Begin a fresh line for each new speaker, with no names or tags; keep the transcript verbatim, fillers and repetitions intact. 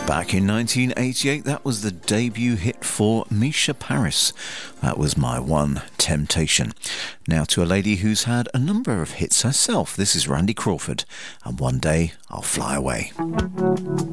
Back in nineteen eighty-eight, that was the debut hit for Misha Paris. That was My One Temptation. Now to a lady who's had a number of hits herself. This is Randy Crawford, and One Day I'll Fly Away.